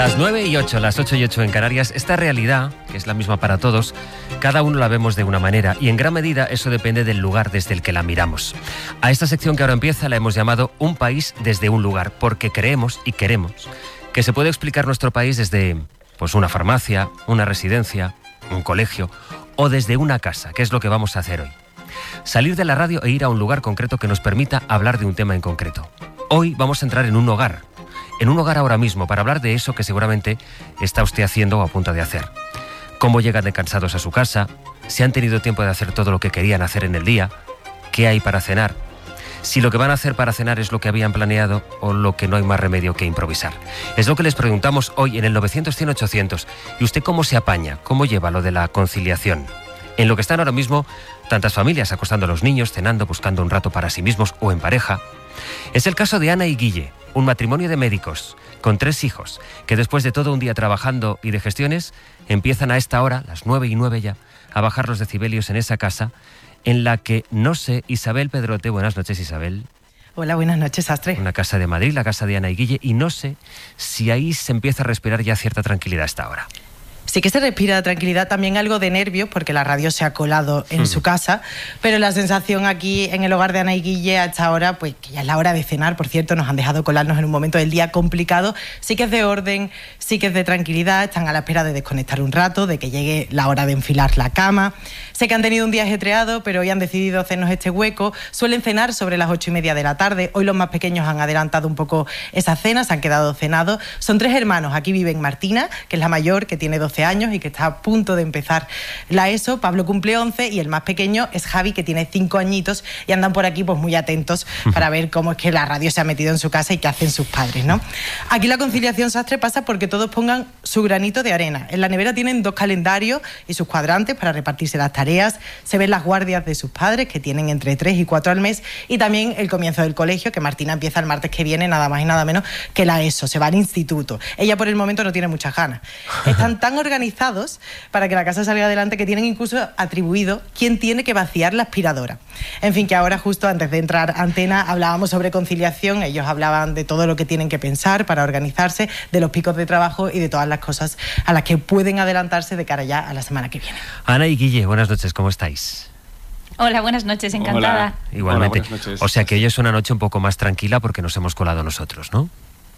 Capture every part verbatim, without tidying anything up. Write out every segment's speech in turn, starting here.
Las nueve y ocho, las ocho y ocho en Canarias. Esta realidad, que es la misma para todos, cada uno la vemos de una manera y en gran medida eso depende del lugar desde el que la miramos. A esta sección que ahora empieza la hemos llamado Un país desde un lugar, porque creemos y queremos que se puede explicar nuestro país desde pues, una farmacia, una residencia, un colegio o desde una casa, que es lo que vamos a hacer hoy. Salir de la radio e ir a un lugar concreto que nos permita hablar de un tema en concreto. Hoy vamos a entrar en un hogar. En un hogar ahora mismo, para hablar de eso que seguramente está usted haciendo o a punto de hacer. Cómo llegan de cansados a su casa, si han tenido tiempo de hacer todo lo que querían hacer en el día, qué hay para cenar, si lo que van a hacer para cenar es lo que habían planeado o lo que no hay más remedio que improvisar. Es lo que les preguntamos hoy en el novecientos, cien, ochocientos. ¿Y usted cómo se apaña? ¿Cómo lleva lo de la conciliación? En lo que están ahora mismo tantas familias acostando a los niños, cenando, buscando un rato para sí mismos o en pareja. Es el caso de Ana y Guille, un matrimonio de médicos con tres hijos que después de todo un día trabajando y de gestiones empiezan a esta hora, las nueve y nueve ya, a bajar los decibelios en esa casa en la que, no sé, Isabel Pedrote, buenas noches Isabel. Hola, buenas noches, Astre. Una casa de Madrid, la casa de Ana y Guille, y no sé si ahí se empieza a respirar ya cierta tranquilidad a esta hora. Sí que se respira tranquilidad, también algo de nervios, porque la radio se ha colado en hmm. su casa, pero la sensación aquí en el hogar de Ana y Guille a esta hora, pues que ya es la hora de cenar, por cierto, nos han dejado colarnos en un momento del día complicado, sí que es de orden, sí que es de tranquilidad, están a la espera de desconectar un rato, de que llegue la hora de enfilar la cama. Sé que han tenido un día ajetreado, pero hoy han decidido hacernos este hueco. Suelen cenar sobre las ocho y media de la tarde. Hoy los más pequeños han adelantado un poco esa cena, se han quedado cenados. Son tres hermanos. Aquí viven Martina, que es la mayor, que tiene doce años y que está a punto de empezar la ESO. Pablo cumple once y el más pequeño es Javi, que tiene cinco añitos y andan por aquí pues muy atentos para ver cómo es que la radio se ha metido en su casa y qué hacen sus padres, ¿no? Aquí la conciliación, Sastre, pasa porque todos pongan su granito de arena. En la nevera tienen dos calendarios y sus cuadrantes para repartirse las tareas. Se ven las guardias de sus padres, que tienen entre tres y cuatro al mes, y también el comienzo del colegio, que Martina empieza el martes que viene, nada más y nada menos que la ESO, se va al instituto. Ella por el momento no tiene muchas ganas. Están tan organizados para que la casa salga adelante que tienen incluso atribuido quién tiene que vaciar la aspiradora. En fin, que ahora justo antes de entrar a antena hablábamos sobre conciliación, ellos hablaban de todo lo que tienen que pensar para organizarse, de los picos de trabajo y de todas las cosas a las que pueden adelantarse de cara ya a la semana que viene. Ana y Guille, buenas noches. ¿Cómo estáis? Hola, buenas noches, encantada. Hola. Igualmente. Hola, buenas noches. O sea que hoy es una noche un poco más tranquila porque nos hemos colado nosotros, ¿no?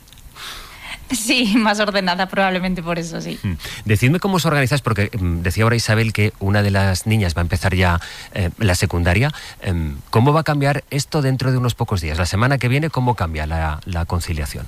Sí, más ordenada probablemente por eso, sí. Hmm. Decidme cómo os organizáis, porque um, decía ahora Isabel que una de las niñas va a empezar ya eh, la secundaria. Um, ¿Cómo va a cambiar esto dentro de unos pocos días? La semana que viene, ¿cómo cambia la, la conciliación?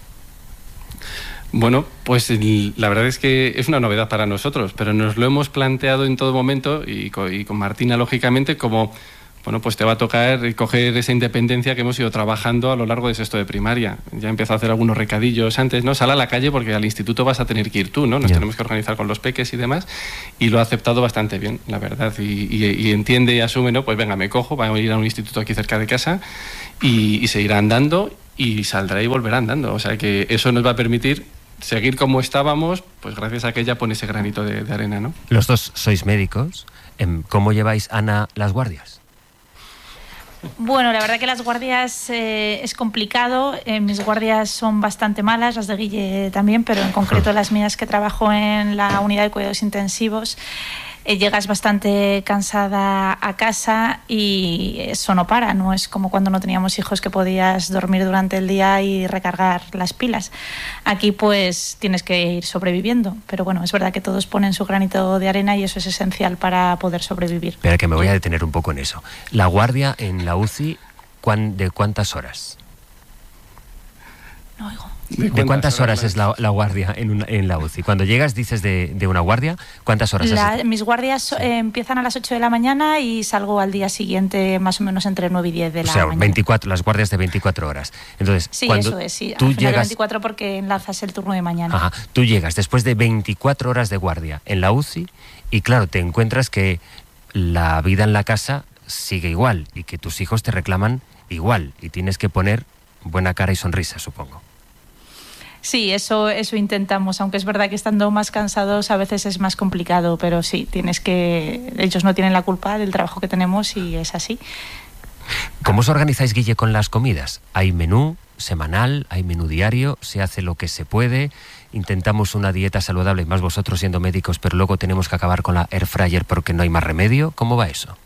Bueno, pues la verdad es que es una novedad para nosotros, pero nos lo hemos planteado en todo momento y con, y con Martina, lógicamente, como, bueno, pues te va a tocar coger esa independencia que hemos ido trabajando a lo largo de sexto de primaria. Ya empezó a hacer algunos recadillos antes, ¿no? Sal a la calle porque al instituto vas a tener que ir tú, ¿no? Nos yeah. tenemos que organizar con los peques y demás, y lo ha aceptado bastante bien, la verdad, y, y, y entiende y asume, ¿no? Pues venga, me cojo, vamos a ir a un instituto aquí cerca de casa y, y seguirá andando y saldrá y volverá andando. O sea que eso nos va a permitir seguir como estábamos, pues gracias a que ella pone ese granito de, de arena, ¿no? Los dos sois médicos. ¿Cómo lleváis, Ana, las guardias? Bueno, la verdad que las guardias eh, es complicado. Eh, mis guardias son bastante malas, las de Guille también, pero en concreto las mías, que trabajo en la unidad de cuidados intensivos. Eh, llegas bastante cansada a casa y eso no para, no es como cuando no teníamos hijos que podías dormir durante el día y recargar las pilas. Aquí pues tienes que ir sobreviviendo, pero bueno, es verdad que todos ponen su granito de arena y eso es esencial para poder sobrevivir. Espera, que me voy a detener un poco en eso. La guardia en la U C I, ¿de cuántas horas? No oigo. ¿De cuántas, ¿De cuántas horas, horas es la, la guardia en, una, en la U C I? Cuando llegas, dices de, de una guardia, ¿cuántas horas la, has... Mis guardias sí. eh, empiezan a las ocho de la mañana y salgo al día siguiente más o menos entre nueve y diez de la o sea, mañana. veinticuatro, las guardias de veinticuatro horas. Entonces, sí, cuando eso es, sí. Tú al final llegas... de veinticuatro porque enlazas el turno de mañana. Ajá. Tú llegas después de veinticuatro horas de guardia en la U C I y claro, te encuentras que la vida en la casa sigue igual y que tus hijos te reclaman igual y tienes que poner buena cara y sonrisa, supongo. Sí, eso, eso intentamos, aunque es verdad que estando más cansados a veces es más complicado, pero sí, tienes que... Ellos no tienen la culpa del trabajo que tenemos y es así. ¿Cómo os organizáis, Guille, con las comidas? ¿Hay menú? semanal, hay menú diario, se hace lo que se puede, intentamos una dieta saludable, más vosotros siendo médicos, pero luego tenemos que acabar con la air fryer porque no hay más remedio. ¿Cómo va eso?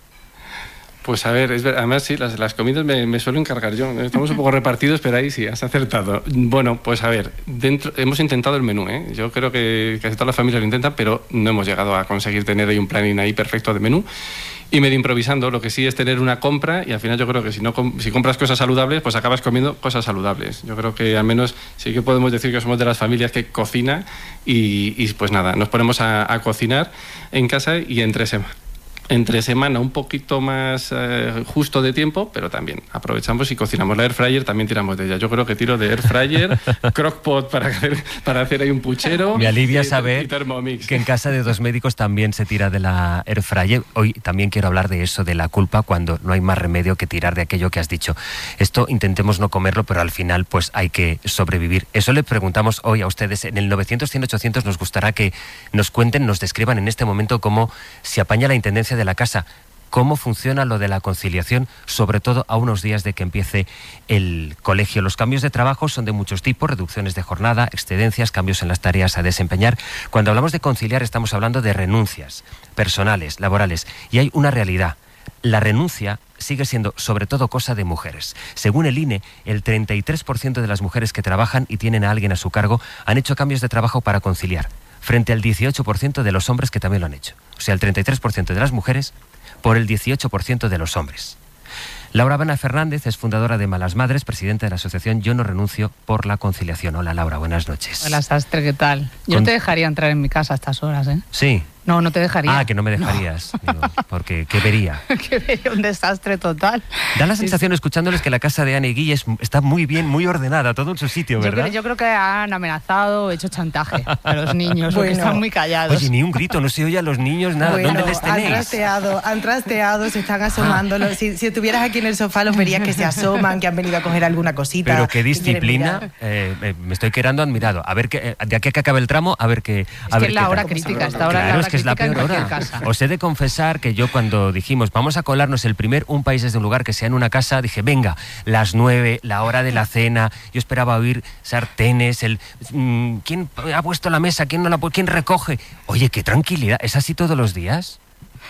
Pues a ver, es ver, además sí, las, las comidas me, me suelo encargar yo. Estamos un poco repartidos, pero ahí sí, has acertado. Bueno, pues a ver, dentro, hemos intentado el menú, ¿eh? Yo creo que casi todas las familias lo intentan, pero no hemos llegado a conseguir tener ahí un planning ahí perfecto de menú. Y medio improvisando, lo que sí es tener una compra, y al final yo creo que si, no, si compras cosas saludables, pues acabas comiendo cosas saludables. Yo creo que al menos sí que podemos decir que somos de las familias que cocina y, y pues nada, nos ponemos a, a cocinar en casa y entre semana. Entre semana un poquito más eh, justo de tiempo, pero también aprovechamos y cocinamos. La air fryer también tiramos de ella. Yo creo que tiro de air fryer, crockpot para hacer, para hacer ahí un puchero. Me alivia y, saber y Thermomix. Que en casa de dos médicos también se tira de la air fryer. Hoy también quiero hablar de eso, de la culpa, cuando no hay más remedio que tirar de aquello que has dicho. Esto intentemos no comerlo, pero al final pues hay que sobrevivir. Eso le preguntamos hoy a ustedes. En el novecientos, cien, ochocientos nos gustará que nos cuenten, nos describan en este momento cómo se apaña la intendencia de la casa, cómo funciona lo de la conciliación, sobre todo a unos días de que empiece el colegio. Los cambios de trabajo son de muchos tipos, reducciones de jornada, excedencias, cambios en las tareas a desempeñar. Cuando hablamos de conciliar estamos hablando de renuncias personales, laborales, y hay una realidad. La renuncia sigue siendo sobre todo cosa de mujeres. Según el I N E, el treinta y tres por ciento de las mujeres que trabajan y tienen a alguien a su cargo han hecho cambios de trabajo para conciliar, frente al dieciocho por ciento de los hombres que también lo han hecho. O sea, el treinta y tres por ciento de las mujeres por el dieciocho por ciento de los hombres. Laura Habana Fernández es fundadora de Malas Madres, presidenta de la asociación Yo no renuncio por la conciliación. Hola Laura, buenas noches. Hola Sastre, ¿qué tal? Yo Con... te dejaría entrar en mi casa a estas horas, ¿eh? Sí. No, no te dejaría. Ah, que no me dejarías. No. Digo, porque ¿qué vería? Que vería un desastre total. Da la sensación, escuchándoles, que la casa de Ana y Guille está muy bien, muy ordenada, todo en su sitio, ¿verdad? Yo creo, yo creo que han amenazado, hecho chantaje a los niños, bueno, porque están muy callados. Oye, ni un grito, no se oye a los niños, nada. Bueno, ¿dónde les tenéis? Han trasteado, han trasteado, se están asomando. Si, si estuvieras aquí en el sofá los verías que se asoman, que han venido a coger alguna cosita. Pero qué disciplina, eh, eh, me estoy quedando admirado. A ver, que, de aquí a que acabe el tramo, a ver qué... Es que es la hora crítica, esta hora claro, es que es la peor hora. Os he de confesar que yo, cuando dijimos vamos a colarnos el primer Un País desde un Lugar, que sea en una casa, dije venga, las nueve, la hora de la cena. Yo esperaba oír sartenes, el mmm, ¿quién ha puesto la mesa? ¿Quién no la ha puesto? ¿Quién recoge? Oye, qué tranquilidad. ¿Es así todos los días?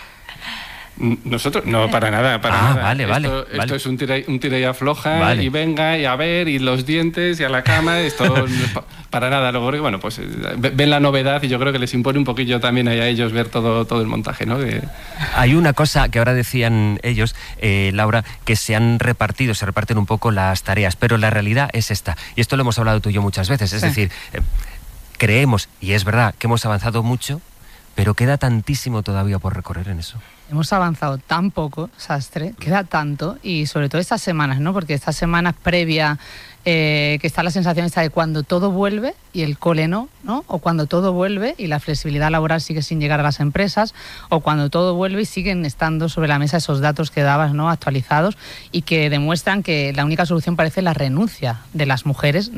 Nosotros, no, para nada, para ah, nada. Vale, esto, vale, esto vale. es un tira, un tira y afloja, vale. y venga, y a ver, y los dientes, y a la cama, esto para nada. Luego, bueno, pues ven la novedad y yo creo que les impone un poquillo también a ellos ver todo, todo el montaje, ¿no? De... Hay una cosa que ahora decían ellos, eh, Laura, que se han repartido, se reparten un poco las tareas, pero la realidad es esta, y esto lo hemos hablado tú y yo muchas veces, es sí. decir, eh, creemos, y es verdad, que hemos avanzado mucho, pero queda tantísimo todavía por recorrer en eso. Hemos avanzado tan poco, Sastre, queda tanto, y sobre todo estas semanas, ¿no? Porque estas semanas previa, eh, que está la sensación esta de cuando todo vuelve y el cole no, ¿no? O cuando todo vuelve y la flexibilidad laboral sigue sin llegar a las empresas, o cuando todo vuelve y siguen estando sobre la mesa esos datos que dabas, ¿no? Actualizados, y que demuestran que la única solución parece la renuncia de las mujeres,